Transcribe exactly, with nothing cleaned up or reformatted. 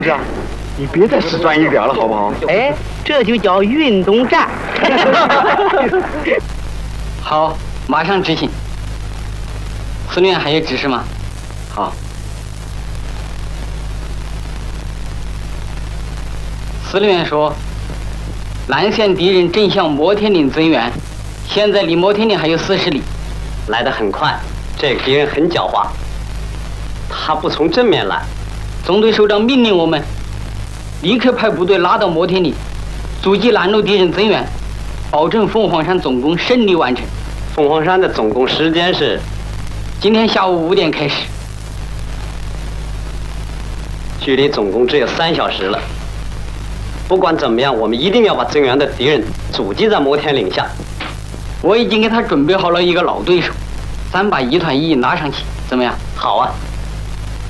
是啊，你别再死钻一表了，好不好？ 哎，这就叫运动战。 好，马上执行。司令员还有指示吗？好。司令员说，蓝线敌人正向摩天岭增援，现在离摩天岭还有四十里， 来得很快。这个敌人很狡猾，他不从正面来。 总队首长命令我们立刻派部队拉到摩天岭，阻击拦路敌人增援，保证凤凰山总攻顺利完成。 凤凰山的总攻时间是今天下午五点开始， 距离总攻只有三小时了。不管怎么样，我们一定要把增援的敌人阻击在摩天岭下。 我已经给他准备好了一个老对手，咱把一团一拉上去，怎么样？ 好啊。